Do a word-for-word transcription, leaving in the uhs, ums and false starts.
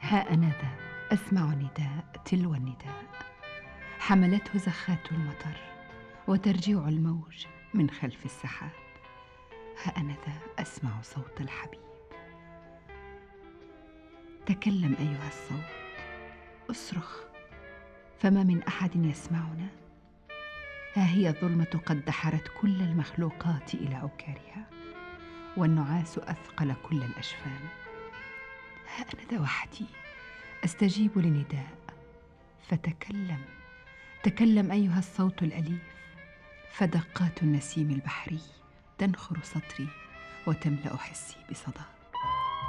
ها أنا ذا أسمع نداء تلو النداء، حملته زخات المطر وترجيع الموج من خلف السحاب. ها أنا ذا أسمع صوت الحبيب. تكلم أيها الصوت، اصرخ، فما من أحد يسمعنا. ها هي الظلمة قد دحرت كل المخلوقات إلى عكارها، والنعاس أثقل كل الأجفان. ها أنا ذا وحدي أستجيب لنداء، فتكلم، تكلم أيها الصوت الأليف، فدقات النسيم البحري تنخر سطري وتملأ حسي بصدى.